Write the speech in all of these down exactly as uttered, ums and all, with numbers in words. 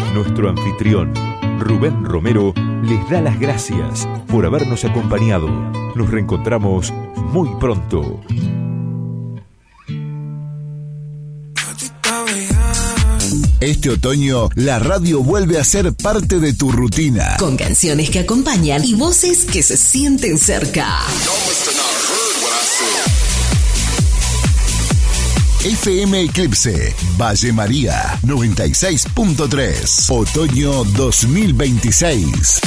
Nuestro anfitrión, Rubén Romero, les da las gracias por habernos acompañado. Nos reencontramos muy pronto. Este otoño, la radio vuelve a ser parte de tu rutina. Con canciones que acompañan y voces que se sienten cerca. F M Eclipse, Valle María, noventa y seis punto tres. Otoño dos mil veintiséis.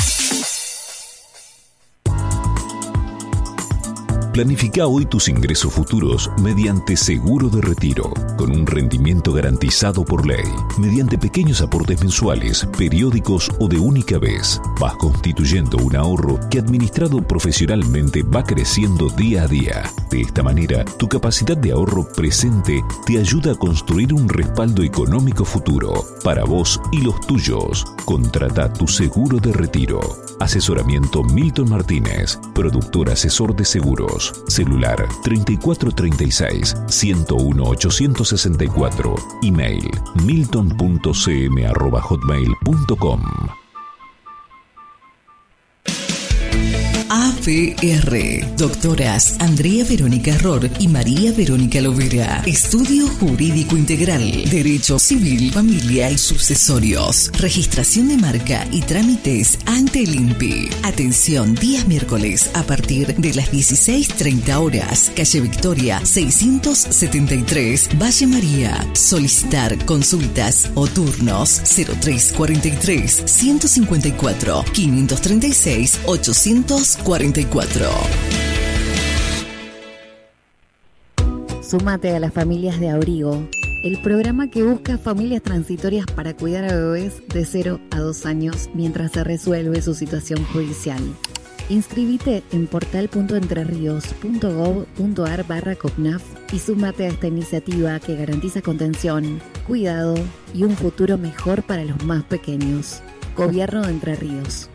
Planifica hoy tus ingresos futuros mediante seguro de retiro, con un rendimiento garantizado por ley, mediante pequeños aportes mensuales, periódicos o de única vez. Vas constituyendo un ahorro que administrado profesionalmente va creciendo día a día. De esta manera, tu capacidad de ahorro presente te ayuda a construir un respaldo económico futuro para vos y los tuyos. Contrata tu seguro de retiro. Asesoramiento Milton Martínez, productor asesor de seguros. Celular treinta y cuatro treinta y seis, ciento uno, ochocientos sesenta y cuatro. Email milton punto c m arroba hotmail punto com. A V R. Doctoras Andrea Verónica Ror y María Verónica Lovera. Estudio Jurídico Integral. Derecho Civil, Familia y Sucesorios. Registración de marca y trámites ante el I N P I. Atención días miércoles a partir de las dieciséis treinta horas. Calle Victoria seiscientos setenta y tres, Valle María. Solicitar consultas o turnos cero tres cuarenta y tres, ciento cincuenta y cuatro, quinientos treinta y seis, ochocientos cuarenta y cuatro. Súmate a las familias de Abrigo, el programa que busca familias transitorias para cuidar a bebés de cero a dos años mientras se resuelve su situación judicial. Inscribite en portal punto entrerríos punto gob punto ar barra COPNAF y súmate a esta iniciativa que garantiza contención, cuidado y un futuro mejor para los más pequeños. Gobierno de Entre Ríos.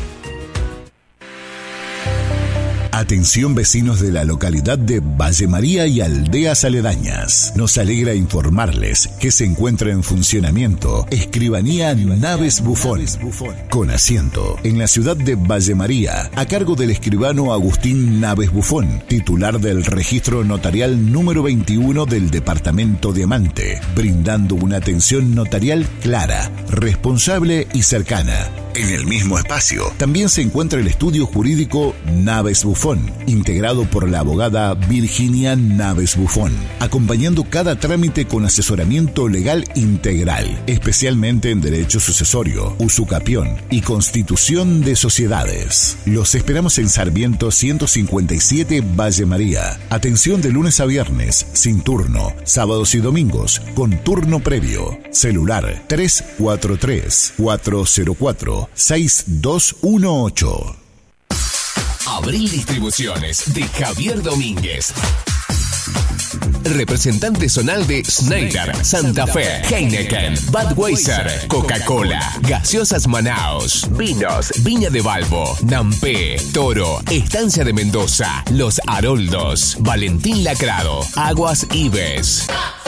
Atención vecinos de la localidad de Valle María y aldeas aledañas. Nos alegra informarles que se encuentra en funcionamiento Escribanía Naves Bufón, con asiento en la ciudad de Valle María, a cargo del escribano Agustín Naves Bufón, titular del registro notarial número veintiuno del departamento de Amante, brindando una atención notarial clara, responsable y cercana. En el mismo espacio también se encuentra el estudio jurídico Naves Bufón, integrado por la abogada Virginia Naves Bufón, acompañando cada trámite con asesoramiento legal integral, especialmente en derecho sucesorio, usucapión y constitución de sociedades. Los esperamos en Sarmiento ciento cincuenta y siete, Valle María. Atención de lunes a viernes, sin turno, sábados y domingos, con turno previo. Celular tres cuatro tres, cuatro cero cuatro, seis dos uno ocho. Abril Distribuciones de Javier Domínguez. Representante zonal de Schneider, Santa Fe, Heineken, Budweiser, Coca-Cola, Gaseosas Manaos, Vinos, Viña de Balbo, Nampé, Toro, Estancia de Mendoza, Los Haroldos, Valentín Lacrado, Aguas Ives.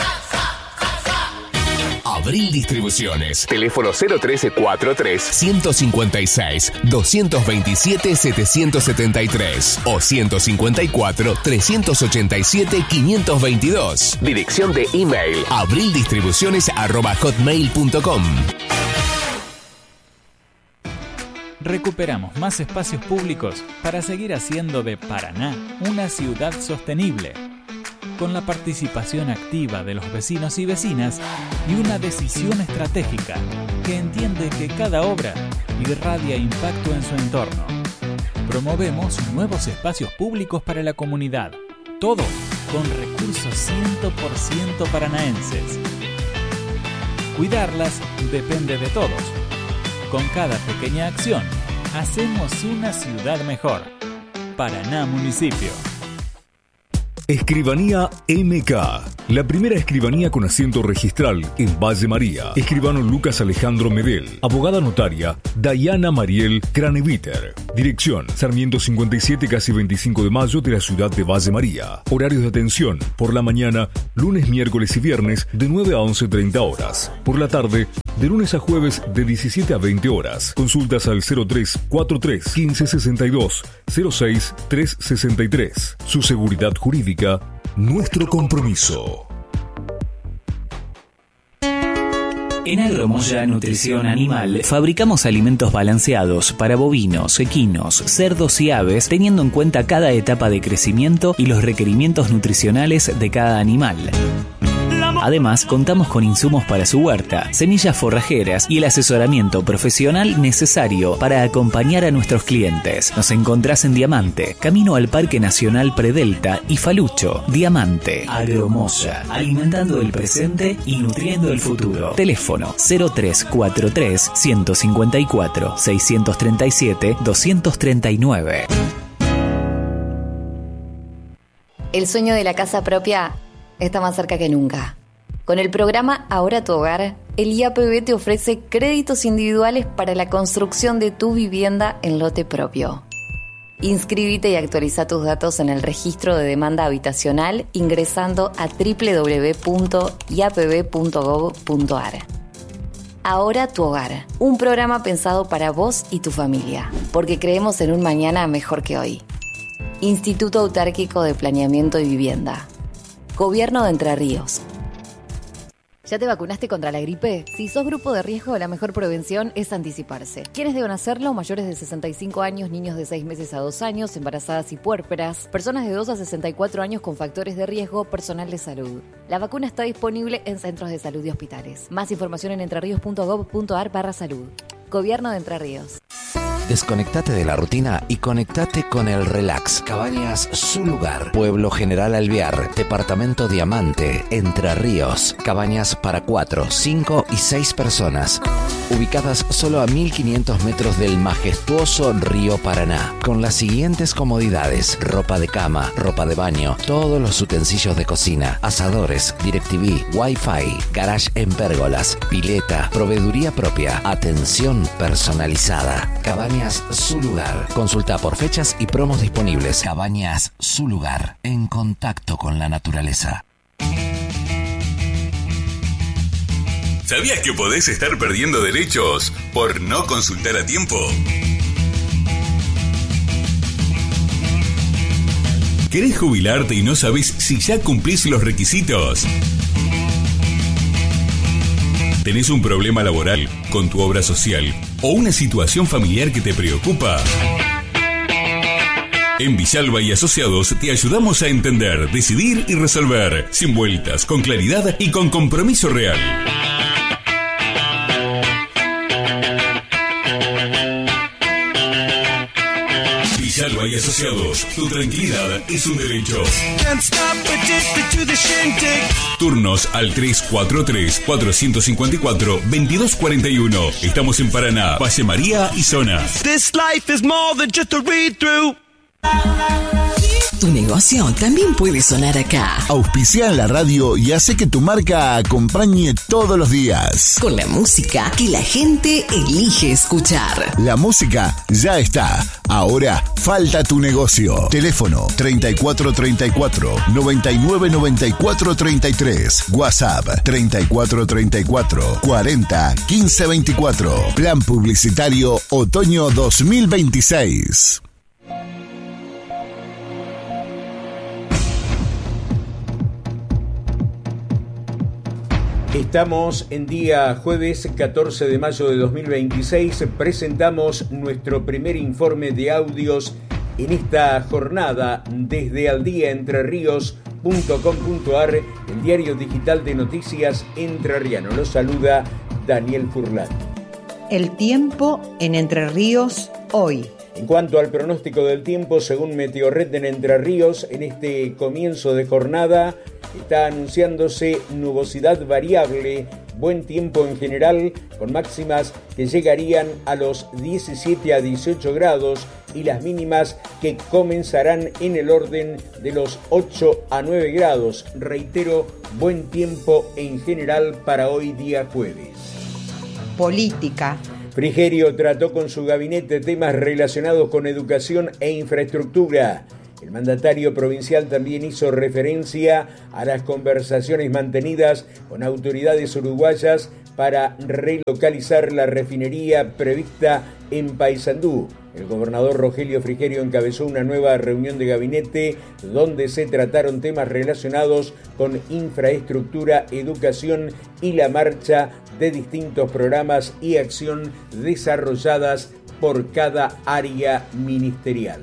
Abril Distribuciones. Teléfono cero trece cuarenta y tres, ciento cincuenta y seis, doscientos veintisiete, setecientos setenta y tres o ciento cincuenta y cuatro, trescientos ochenta y siete, quinientos veintidós. Dirección de email abrildistribuciones arroba hotmail punto com. Recuperamos más espacios públicos para seguir haciendo de Paraná una ciudad sostenible, con la participación activa de los vecinos y vecinas y una decisión estratégica que entiende que cada obra irradia impacto en su entorno. Promovemos nuevos espacios públicos para la comunidad, todo con recursos cien por ciento paranaenses. Cuidarlas depende de todos. Con cada pequeña acción, hacemos una ciudad mejor. Paraná Municipio. Escribanía M K, la primera escribanía con asiento registral en Valle María. Escribano Lucas Alejandro Medel. Abogada notaria Dayana Mariel Craneviter. Dirección Sarmiento cincuenta y siete, casi veinticinco de mayo de la ciudad de Valle María. Horarios de atención: por la mañana, lunes, miércoles y viernes de nueve a once treinta horas. Por la tarde, De lunes a jueves de diecisiete a veinte horas. Consultas al cero tres cuatro tres, quince sesenta y dos, cero seis tres sesenta y tres. Su seguridad jurídica, nuestro compromiso. En Agromoya Nutrición Animal fabricamos alimentos balanceados para bovinos, equinos, cerdos y aves, teniendo en cuenta cada etapa de crecimiento y los requerimientos nutricionales de cada animal. Además, contamos con insumos para su huerta, semillas forrajeras y el asesoramiento profesional necesario para acompañar a nuestros clientes. Nos encontrás en Diamante, camino al Parque Nacional Predelta y Falucho. Diamante, Agromoya, alimentando el presente y nutriendo el futuro. Teléfono cero tres cuatro tres, ciento cincuenta y cuatro, seiscientos treinta y siete, doscientos treinta y nueve. El sueño de la casa propia está más cerca que nunca. Con el programa Ahora Tu Hogar, el I A P B te ofrece créditos individuales para la construcción de tu vivienda en lote propio. Inscríbete y actualiza tus datos en el registro de demanda habitacional ingresando a doble u doble u doble u punto i a p b punto gov punto a r. Ahora Tu Hogar, un programa pensado para vos y tu familia, porque creemos en un mañana mejor que hoy. Instituto Autárquico de Planeamiento y Vivienda. Gobierno de Entre Ríos. ¿Ya te vacunaste contra la gripe? Si sos grupo de riesgo, la mejor prevención es anticiparse. ¿Quiénes deben hacerlo? Mayores de sesenta y cinco años, niños de seis meses a dos años, embarazadas y puérperas, personas de dos a sesenta y cuatro años con factores de riesgo, personal de salud. La vacuna está disponible en centros de salud y hospitales. Más información en entreríos punto gov punto a r barra salud. Gobierno de Entre Ríos. Desconectate de la rutina y conectate con el relax. Cabañas Su Lugar. Pueblo General Alvear. Departamento Diamante. Entre Ríos. Cabañas para cuatro, cinco y seis personas. Ubicadas solo a mil quinientos metros del majestuoso río Paraná. Con las siguientes comodidades. Ropa de cama, ropa de baño, todos los utensilios de cocina, asadores, DirecTV, Wi-Fi, garage en pérgolas, pileta, proveeduría propia, atención personalizada. Cabañas Su Lugar. Consulta por fechas y promos disponibles. Cabañas Su Lugar. En contacto con la naturaleza. ¿Sabías que podés estar perdiendo derechos por no consultar a tiempo? ¿Querés jubilarte y no sabés si ya cumplís los requisitos? ¿Tenés un problema laboral con tu obra social o una situación familiar que te preocupa? En Villalba y Asociados te ayudamos a entender, decidir y resolver, sin vueltas, con claridad y con compromiso real. Villalba y Asociados, tu tranquilidad es un derecho. Turnos al tres cuatro tres, cuatro cinco cuatro, dos dos cuatro uno. Estamos en Paraná, Valle María y zona. This life is more than just a read through. Tu negocio también puede sonar acá. Auspicia en la radio y hace que tu marca acompañe todos los días. Con la música que la gente elige escuchar. La música ya está. Ahora falta tu negocio. Teléfono treinta y cuatro treinta y cuatro, noventa y nueve noventa y cuatro treinta y tres. WhatsApp treinta y cuatro treinta y cuatro, cuarenta quince veinticuatro. Plan publicitario otoño dos mil veintiséis. Estamos en día jueves catorce de mayo de dos mil veintiséis. Presentamos nuestro primer informe de audios en esta jornada desde aldiaentreríos punto com punto a r, el diario digital de noticias entrerriano. Los saluda Daniel Furlan. El tiempo en Entre Ríos hoy. En cuanto al pronóstico del tiempo, según Meteorred en Entre Ríos, en este comienzo de jornada está anunciándose nubosidad variable, buen tiempo en general, con máximas que llegarían a los diecisiete a dieciocho grados y las mínimas que comenzarán en el orden de los ocho a nueve grados. Reitero, buen tiempo en general para hoy día jueves. Política. Frigerio trató con su gabinete temas relacionados con educación e infraestructura. El mandatario provincial también hizo referencia a las conversaciones mantenidas con autoridades uruguayas para relocalizar la refinería prevista en Paysandú. El gobernador Rogelio Frigerio encabezó una nueva reunión de gabinete donde se trataron temas relacionados con infraestructura, educación y la marcha de distintos programas y acción desarrolladas por cada área ministerial.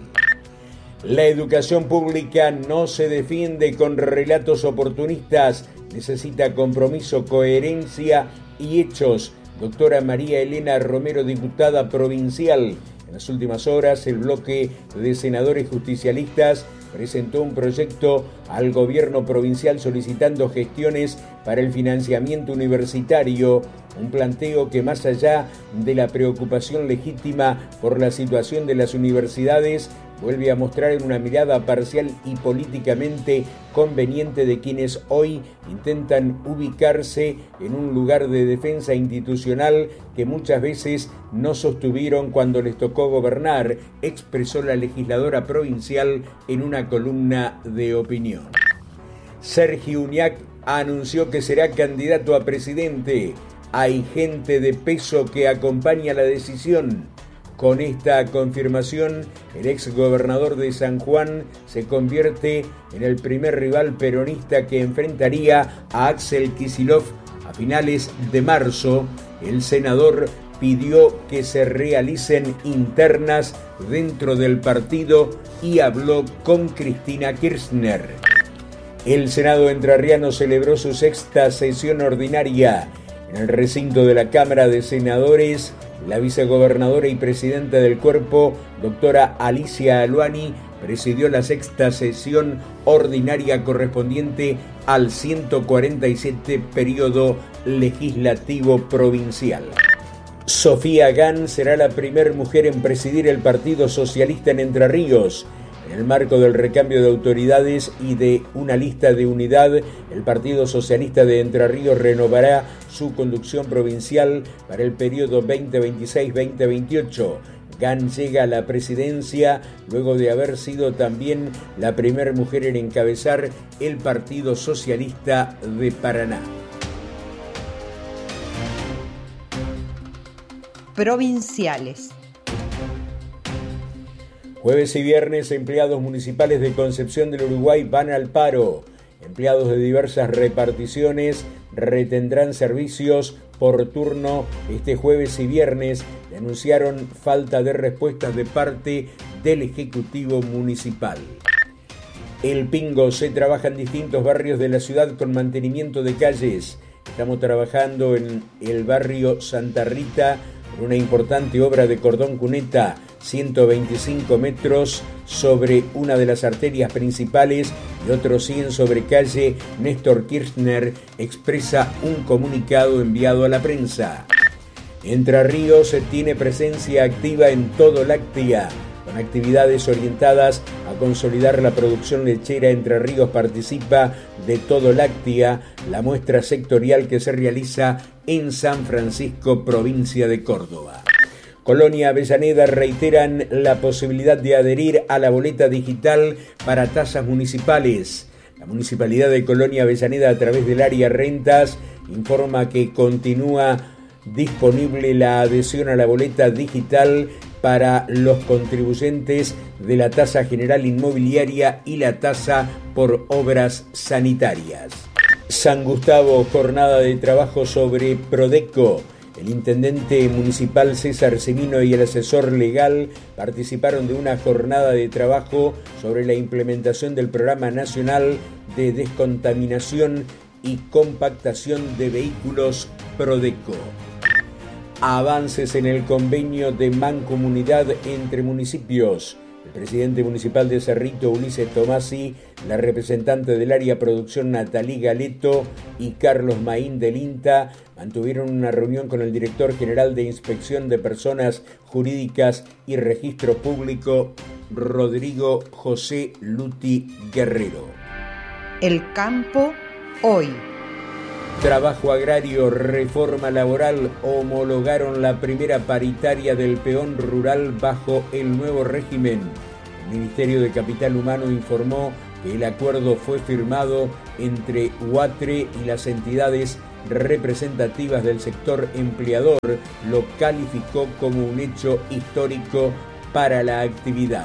La educación pública no se defiende con relatos oportunistas, necesita compromiso, coherencia y hechos. Doctora María Elena Romero, diputada provincial. En las últimas horas, el bloque de senadores justicialistas presentó un proyecto al gobierno provincial solicitando gestiones para el financiamiento universitario, un planteo que más allá de la preocupación legítima por la situación de las universidades, vuelve a mostrar una mirada parcial y políticamente conveniente de quienes hoy intentan ubicarse en un lugar de defensa institucional que muchas veces no sostuvieron cuando les tocó gobernar, expresó la legisladora provincial en una columna de opinión. Sergio Uñac anunció que será candidato a presidente. Hay gente de peso que acompaña la decisión. Con esta confirmación, el exgobernador de San Juan se convierte en el primer rival peronista que enfrentaría a Axel Kicillof a finales de marzo. El senador pidió que se realicen internas dentro del partido y habló con Cristina Kirchner. El Senado entrerriano celebró su sexta sesión ordinaria. En el recinto de la Cámara de Senadores, la vicegobernadora y presidenta del cuerpo, doctora Alicia Aluani, presidió la sexta sesión ordinaria correspondiente al ciento cuarenta y siete periodo legislativo provincial. Sofía Gán será la primera mujer en presidir el Partido Socialista en Entre Ríos. En el marco del recambio de autoridades y de una lista de unidad, el Partido Socialista de Entre Ríos renovará su conducción provincial para el periodo veinte veintiséis veinte veintiocho. Gán llega a la presidencia luego de haber sido también la primera mujer en encabezar el Partido Socialista de Paraná. Provinciales. Jueves y viernes, empleados municipales de Concepción del Uruguay van al paro. Empleados de diversas reparticiones retendrán servicios por turno este jueves y viernes. Denunciaron falta de respuestas de parte del Ejecutivo Municipal. El Pingo se trabaja en distintos barrios de la ciudad con mantenimiento de calles. Estamos trabajando en el barrio Santa Rita en una importante obra de cordón cuneta, ciento veinticinco metros sobre una de las arterias principales y otros cien sobre calle Néstor Kirchner, expresa un comunicado enviado a la prensa. Entre Ríos tiene presencia activa en todo Láctea, con actividades orientadas a consolidar la producción lechera. Entre Ríos participa de Todo Láctea, la muestra sectorial que se realiza en San Francisco, provincia de Córdoba. Colonia Avellaneda reiteran la posibilidad de adherir a la boleta digital para tasas municipales. La Municipalidad de Colonia Avellaneda, a través del área rentas, informa que continúa disponible la adhesión a la boleta digital para los contribuyentes de la tasa general inmobiliaria y la tasa por obras sanitarias. San Gustavo, jornada de trabajo sobre Prodeco. El intendente municipal César Semino y el asesor legal participaron de una jornada de trabajo sobre la implementación del Programa Nacional de Descontaminación y Compactación de Vehículos Prodeco. Avances en el convenio de mancomunidad entre municipios. El presidente municipal de Cerrito, Ulises Tomasi, la representante del área producción Natalí Galeto y Carlos Maín del INTA mantuvieron una reunión con el director general de Inspección de Personas Jurídicas y Registro Público, Rodrigo José Luti Guerrero. El campo hoy. Trabajo agrario, reforma laboral, homologaron la primera paritaria del peón rural bajo el nuevo régimen. El El Ministerio de Capital Humano informó que el acuerdo fue firmado entre UATRE y las entidades representativas del sector empleador. Lo calificó como un hecho histórico para la actividad.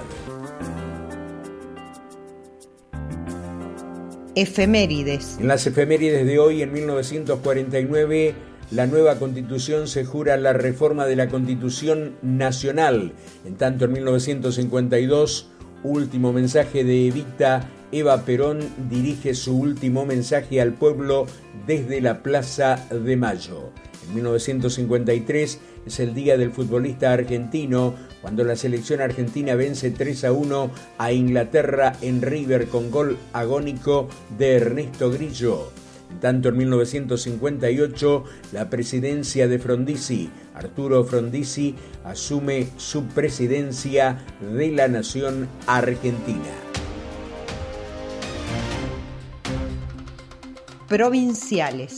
Efemérides. En las efemérides de hoy, en mil novecientos cuarenta y nueve, la nueva Constitución se jura la reforma de la Constitución Nacional. En tanto, en mil novecientos cincuenta y dos, último mensaje de Evita, Eva Perón dirige su último mensaje al pueblo desde la Plaza de Mayo. En mil novecientos cincuenta y tres es el día del futbolista argentino, cuando la selección argentina vence tres a uno a Inglaterra en River con gol agónico de Ernesto Grillo. En tanto, en mil novecientos cincuenta y ocho, la presidencia de Frondizi, Arturo Frondizi, asume su presidencia de la nación argentina. Provinciales.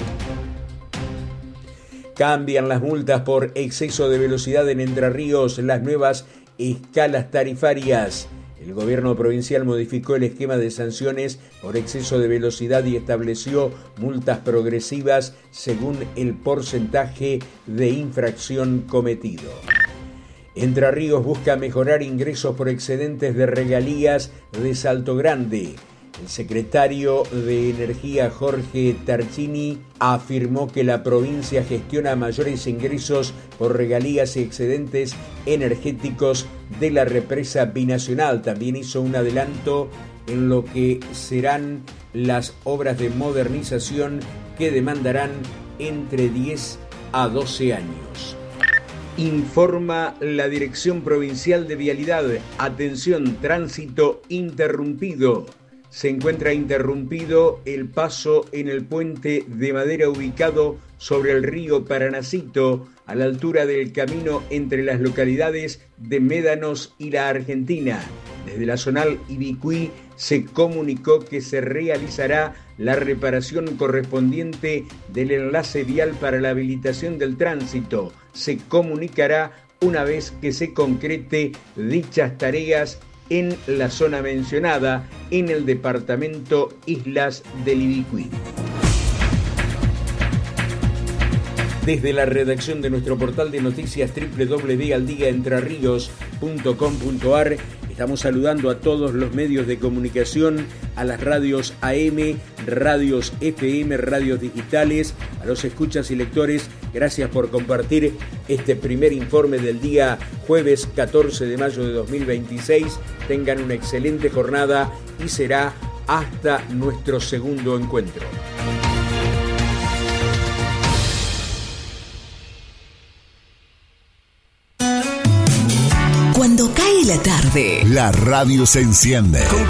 Cambian las multas por exceso de velocidad en Entre Ríos, las nuevas escalas tarifarias. El gobierno provincial modificó el esquema de sanciones por exceso de velocidad y estableció multas progresivas según el porcentaje de infracción cometido. Entre Ríos busca mejorar ingresos por excedentes de regalías de Salto Grande. El secretario de Energía, Jorge Tarchini, afirmó que la provincia gestiona mayores ingresos por regalías y excedentes energéticos de la represa binacional. También hizo un adelanto en lo que serán las obras de modernización que demandarán entre diez a doce años. Informa la Dirección Provincial de Vialidad. Atención, tránsito interrumpido. Se encuentra interrumpido el paso en el puente de madera ubicado sobre el río Paranacito, a la altura del camino entre las localidades de Médanos y La Argentina. Desde la zonal Ibicuí se comunicó que se realizará la reparación correspondiente del enlace vial para la habilitación del tránsito. Se comunicará una vez que se concrete dichas tareas en la zona mencionada, en el departamento Islas del Ibicuí. Desde la redacción de nuestro portal de noticias doble u doble u doble u punto aldiaentrarrios punto com punto a r estamos saludando a todos los medios de comunicación, a las radios A M, radios F M, radios digitales, a los escuchas y lectores. Gracias por compartir este primer informe del día jueves catorce de mayo de dos mil veintiséis. Tengan una excelente jornada y será hasta nuestro segundo encuentro. Cuando cae la tarde, la radio se enciende. Con